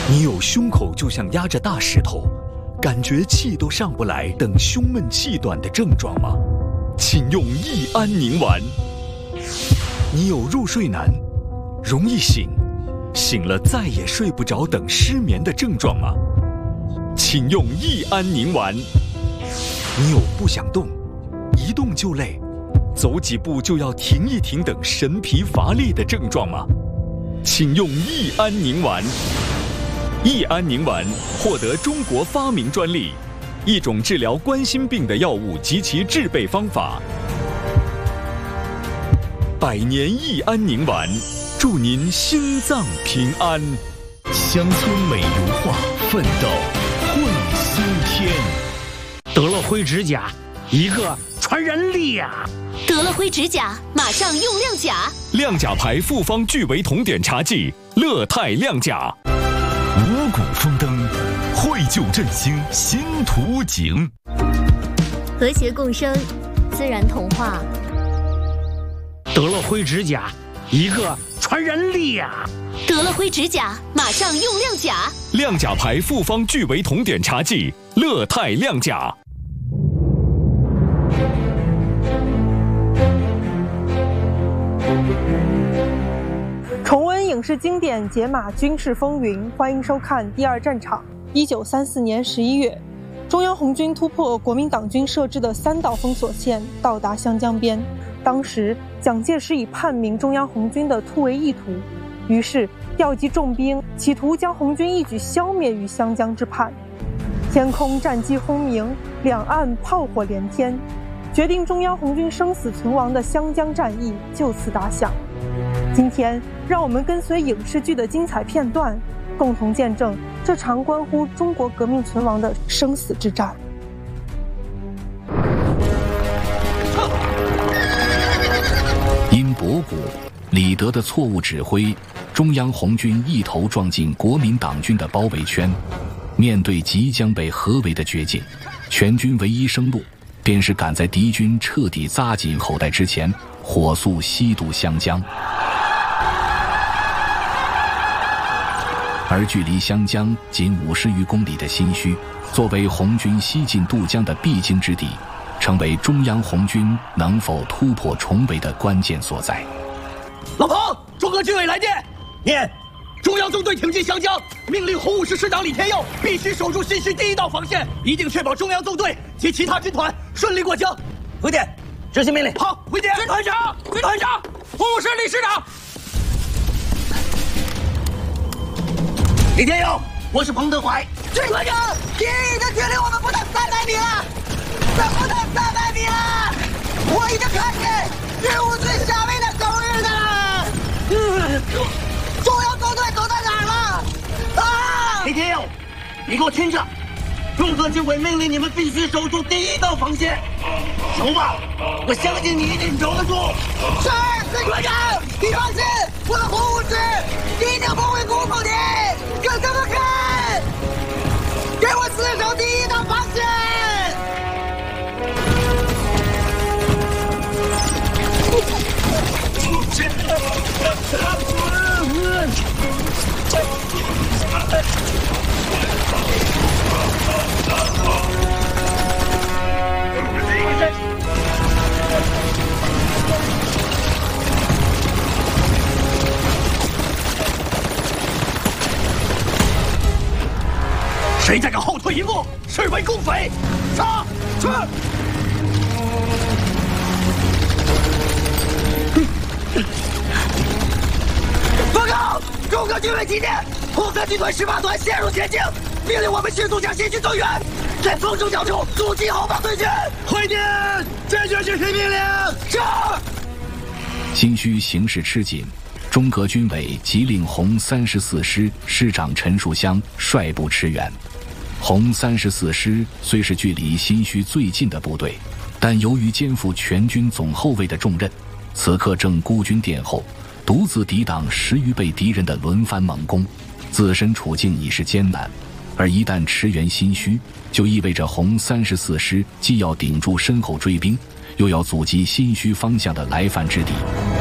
你有胸口就像压着大石头，感觉气都上不来等胸闷气短的症状吗？请用益安宁丸。你有入睡难、容易醒、醒了再也睡不着等失眠的症状吗？请用益安宁丸。你有不想动、一动就累、走几步就要停一停等神疲乏力的症状吗？请用益安宁丸。益安宁丸获得中国发明专利，一种治疗冠心病的药物及其制备方法。100年益安宁丸，祝您心脏平安。 乡村美如画，奋斗会新天。 得了灰指甲，一个传染力呀！ 得了灰指甲，马上用亮甲。 亮甲牌复方聚维酮碘茶剂，乐泰亮甲。 五谷丰登，绘就振兴新图景。 和谐共生，自然童话。 得了灰指甲，一个传染力呀！ 得了灰指甲，马上用亮甲。 亮甲牌复方聚维酮碘茶剂，乐泰亮甲。 重温影视经典，解码军事风云，欢迎收看第二战场。1934年11月，中央红军突破国民党军设置的3道封锁线，到达湘江边。当时蒋介石已判明中央红军的突围意图，于是调集重兵，企图将红军一举消灭于湘江之畔。天空战机轰鸣，两岸炮火连天，决定中央红军生死存亡的湘江战役就此打响。今天，让我们跟随影视剧的精彩片段，共同见证这场关乎中国革命存亡的生死之战。 因博古、李德的错误指挥，中央红军一头撞进国民党军的包围圈。面对即将被合围的绝境，全军唯一生路，便是赶在敌军彻底扎紧口袋之前，火速西渡湘江。而距离湘江仅50余公里的新圩，作为红军西进渡江的必经之地，成为中央红军能否突破重围的关键所在。 老彭，中革军委来电，念：中央纵队挺进湘江，命令红五师师长李天佑必须守住新圩第1道防线，一定确保中央纵队及其他军团顺利过江。回电，执行命令。好，回电。军团长，红五师李师长。李天佑，我是彭德怀。军团长，敌人已经距离我们不到300米了，怎么到300米了？我已经看见任务最下面的狗日的了。中央纵队走到哪儿了？啊！李天佑，你给我听着，中革军委命令你们必须守住第1道防线，守吧！我相信你一定守得住。是，军团长，你放心，我的红五师一定不会辜负你。跟他们看，给我死守第1道防线。谁再敢后退一步，视为共匪！杀！是。报告，中革军委急电，红三军团18团陷入险境，命令我们迅速向新圩增援，在风城角处阻击后方对军。回电，坚决执行命令。是。 新圩形势吃紧，中革军委即令红34师师长陈树湘率部驰援。红34师虽是距离新圩最近的部队，但由于肩负全军总后卫的重任，此刻正孤军殿后，独自抵挡10余倍敌人的轮番猛攻，自身处境已是艰难。而一旦驰援新圩，就意味着红34师既要顶住身后追兵，又要阻击新圩方向的来犯之敌。